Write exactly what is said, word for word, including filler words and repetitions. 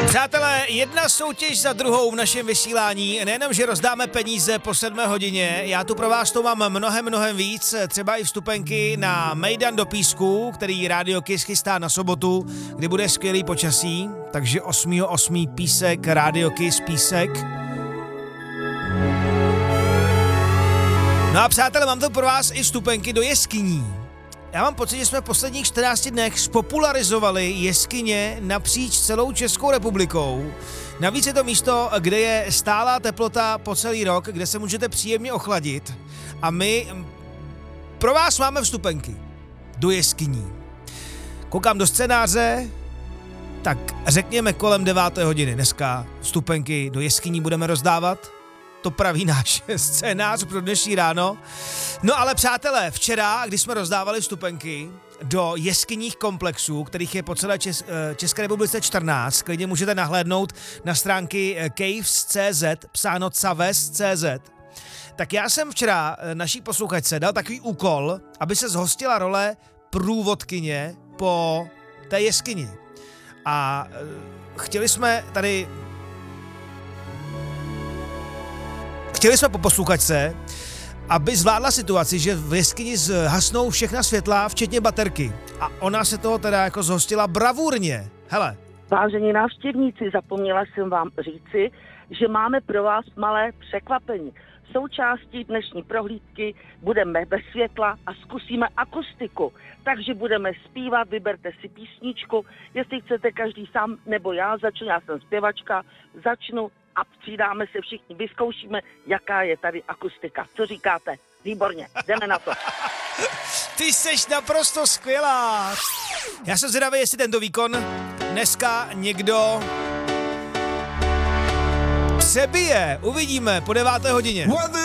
Přátelé, jedna soutěž za druhou v našem vysílání. Nejenom, že rozdáme peníze po sedmé hodině, já tu pro vás to mám mnohem, mnohem víc, třeba i vstupenky na Mejdan do Písku, který Radio Kiss chystá na sobotu, kdy bude skvělý počasí, takže osmého osmého Písek, Radio Kiss Písek. No a přátelé, mám to pro vás i vstupenky do jeskyní. Já mám pocit, že jsme v posledních čtrnácti dnech spopularizovali jeskyně napříč celou Českou republikou. Navíc je to místo, kde je stálá teplota po celý rok, kde se můžete příjemně ochladit. A my pro vás máme vstupenky do jeskyní. Koukám do scénáře, tak řekněme kolem deváté hodiny. Dneska vstupenky do jeskyní budeme rozdávat. To praví náš scénář pro dnešní ráno. No ale přátelé, včera, když jsme rozdávali vstupenky do jeskyních komplexů, kterých je po celé Čes- České republice čtrnáct, klidně můžete nahlédnout na stránky caves tečka cé zet, psáno caves tečka cé zet, tak já jsem včera naší posluchačce dal takový úkol, aby se zhostila role průvodkyně po té jeskyni. A chtěli jsme tady Chtěli jsme po posluchačce, aby zvládla situaci, že v jeskyni zhasnou všechna světla, včetně baterky. A ona se toho teda jako zhostila bravurně. Hele. Vážení návštěvníci, zapomněla jsem vám říci, že máme pro vás malé překvapení. Součástí dnešní prohlídky budeme bez světla a zkusíme akustiku. Takže budeme zpívat, vyberte si písničku, jestli chcete každý sám, nebo já začnu, já jsem zpěvačka, začnu a přidáme se všichni, vyzkoušíme, jaká je tady akustika. Co říkáte? Výborně, jdeme na to. Ty seš naprosto skvělá. Já jsem zvědavý, jestli tento výkon dneska někdo přebije. Uvidíme po deváté hodině.